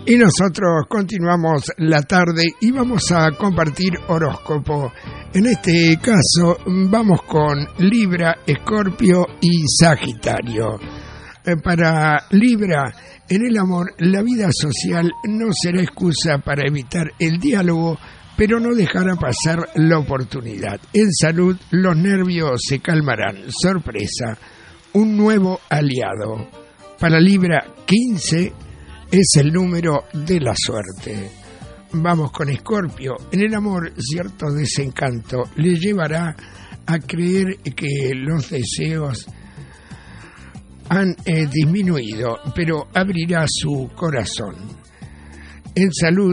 Y nosotros continuamos la tarde y vamos a compartir horóscopo. En este caso vamos con Libra, Escorpio y Sagitario. Para Libra, en el amor, la vida social no será excusa para evitar el diálogo, pero no dejará pasar la oportunidad. En salud, los nervios se calmarán. Sorpresa, un nuevo aliado. Para Libra, 15 es el número de la suerte. Vamos con Escorpio. En el amor, cierto desencanto le llevará a creer que los deseos han disminuido, pero abrirá su corazón. En salud,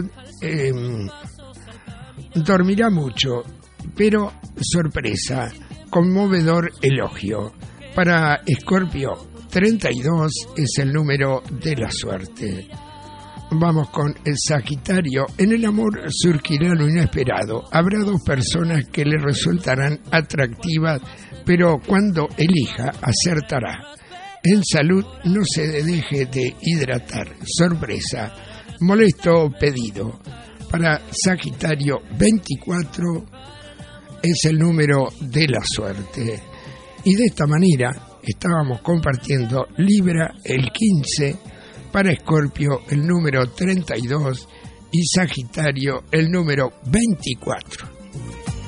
dormirá mucho, pero sorpresa, conmovedor elogio. Para Escorpio, 32 es el número de la suerte. Vamos con el Sagitario. En el amor surgirá lo inesperado. Habrá dos personas que le resultarán atractivas, pero cuando elija, acertará. En salud, no se deje de hidratar. Sorpresa, molesto pedido. Para Sagitario, 24 es el número de la suerte. Y de esta manera estábamos compartiendo Libra el 15, para Escorpio el número 32 y Sagitario el número 24.